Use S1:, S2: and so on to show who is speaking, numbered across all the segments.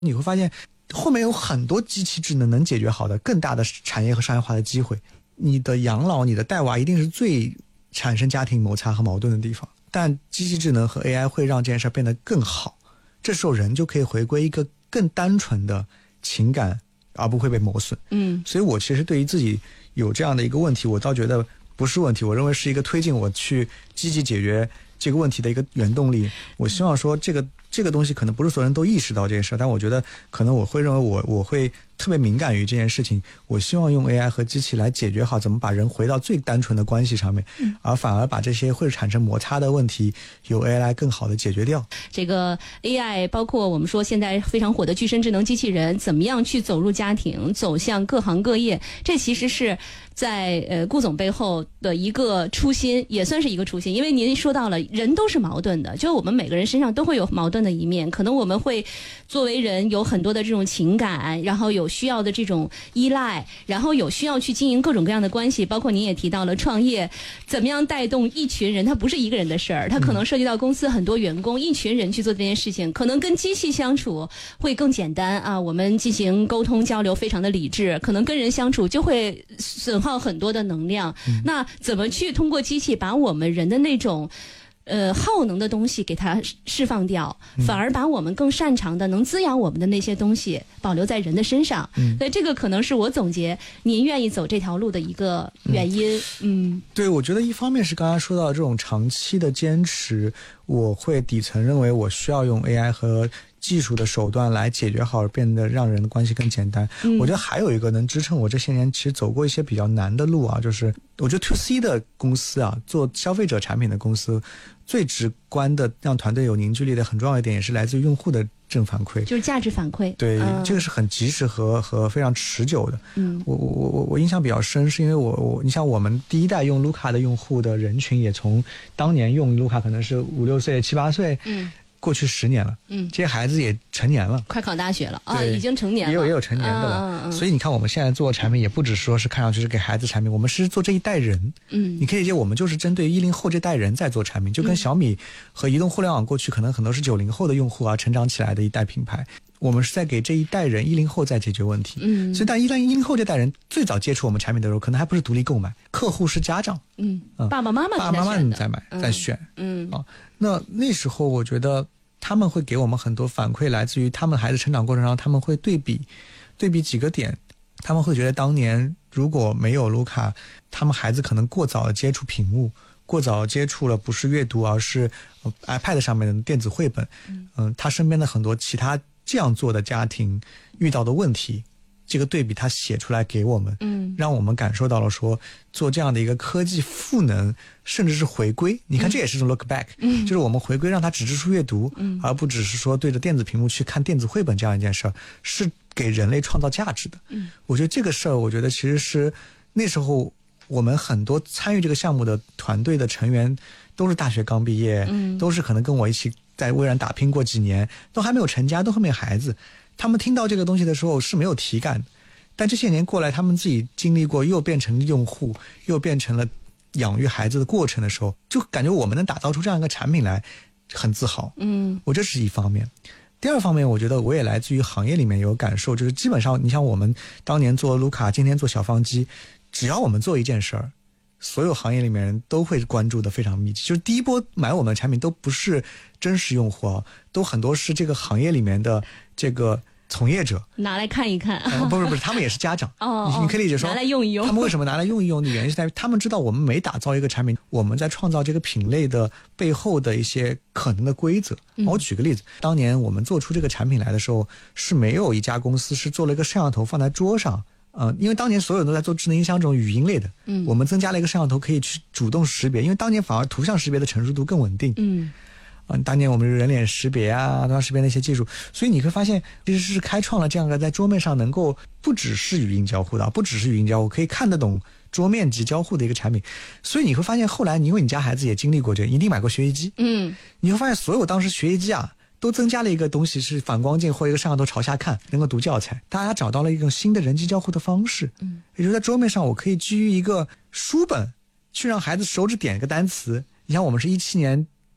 S1: 你会发现后面有很多机器智能能解决好的更大的产业和商业化的机会。你的养老你的带娃一定是最产生家庭摩擦和矛盾的地方，但机器智能和 AI 会让这件事变得更好，这时候人就可以回归一个更单纯的情感，而不会被磨损。所以我其实对于自己有这样的一个问题，我倒觉得不是问题，我认为是一个推进我去积极解决这个问题的一个原动力。我希望说这个东西可能不是所有人都意识到这件事，但我觉得可能我会认为我会特别敏感于这件事情。我希望用 AI 和机器来解决好怎么把人回到最单纯的关系上面，而反而把这些会产生摩擦的问题由 AI 来更好的解决掉。
S2: 这个 AI 包括我们说现在非常火的具身智能机器人，怎么样去走入家庭，走向各行各业，这其实是在顾总背后的一个初心，也算是一个初心。因为您说到了人都是矛盾的，就我们每个人身上都会有矛盾的一面，可能我们会作为人有很多的这种情感，然后有需要的这种依赖，然后有需要去经营各种各样的关系，包括您也提到了创业怎么样带动一群人，它不是一个人的事儿，它可能涉及到公司很多员工，一群人去做这件事情，可能跟机器相处会更简单啊，我们进行沟通交流非常的理智，可能跟人相处就会损耗很多的能量。那怎么去通过机器把我们人的那种耗能的东西给它释放掉，反而把我们更擅长的能滋养我们的那些东西保留在人的身上。所以这个可能是我总结您愿意走这条路的一个原因。
S1: 对，我觉得一方面是刚才说到的这种长期的坚持，我会底层认为我需要用 AI 和技术的手段来解决好，变得让人的关系更简单。我觉得还有一个能支撑我这些年其实走过一些比较难的路啊，就是我觉得 2C 的公司啊，做消费者产品的公司，最直观的让团队有凝聚力的很重要一点也是来自于用户的正反馈，
S2: 就是价值反馈。
S1: 对，这个是很及时和非常持久的。我印象比较深，是因为你像我们第一代用卢卡的用户的人群，也从当年用卢卡可能是5、6岁、7、8岁，过去10年了，这些孩子也成年了，
S2: 快考大学了啊，已经成年了，
S1: 也有成年的了。所以你看，我们现在做产品也不只说是看上去是给孩子产品，我们是做这一代人。你可以理解，我们就是针对10后这代人在做产品，就跟小米和移动互联网过去可能很多是90后的用户啊成长起来的一代品牌。我们是在给这一代人10后在解决问题。所以当10后这代人最早接触我们产品的时候，可能还不是独立购买，客户是家长，
S2: 爸爸妈妈
S1: 在买在选。那时候我觉得他们会给我们很多反馈，来自于他们孩子成长过程中，他们会对比几个点，他们会觉得当年如果没有卢卡，他们孩子可能过早的接触屏幕，过早接触了不是阅读，而是iPad 上面的电子绘本。他身边的很多其他这样做的家庭遇到的问题，这个对比他写出来给我们，让我们感受到了说做这样的一个科技赋能，甚至是回归。你看，这也是一种 look back，就是我们回归让他只支持阅读，而不只是说对着电子屏幕去看电子绘本这样一件事儿，是给人类创造价值的。我觉得这个事儿，我觉得其实是那时候我们很多参与这个项目的团队的成员都是大学刚毕业，都是可能跟我一起在微软打拼过几年，都还没有成家，都还没有孩子。他们听到这个东西的时候是没有体感的，但这些年过来，他们自己经历过又变成用户，又变成了养育孩子的过程的时候，就感觉我们能打造出这样一个产品来，很自豪。我这是一方面。第二方面，我觉得我也来自于行业里面有感受，就是基本上你像我们当年做卢卡，今天做小方机，只要我们做一件事儿，所有行业里面人都会关注的非常密集。就是第一波买我们的产品都不是真实用户，都很多是这个行业里面的这个从业者
S2: 拿来看一看。
S1: 不是，他们也是家长。你可以理解说
S2: 拿来用一用。
S1: 他们为什么拿来用一用的原因是在于他们知道我们每打造一个产品，我们在创造这个品类的背后的一些可能的规则。我举个例子，当年我们做出这个产品来的时候，是没有一家公司是做了一个摄像头放在桌上。因为当年所有人都在做智能音箱这种语音类的，我们增加了一个摄像头可以去主动识别，因为当年反而图像识别的成熟度更稳定。当年我们人脸识别啊，图像识别那些技术，所以你会发现其实是开创了这样一个在桌面上能够不只是语音交互的，不只是语音交互，可以看得懂桌面级交互的一个产品。所以你会发现后来，因为你家孩子也经历过这，一定买过学习机。你会发现所有当时学习机啊都增加了一个东西，是反光镜或一个摄像头朝下看，能够读教材。大家找到了一种新的人机交互的方式，也就是在桌面上我可以基于一个书本去让孩子手指点一个单词。你像我们是17年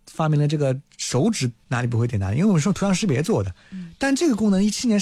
S1: 发明了这个手指哪里不会点哪里，因为我们是用图像识别做的。但这个功能17年